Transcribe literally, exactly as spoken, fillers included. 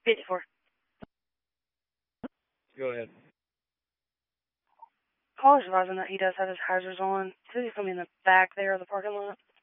fifty-four. Go ahead. Call advising that he does have his hazards on. He says he's going to be in the back there of the parking lot.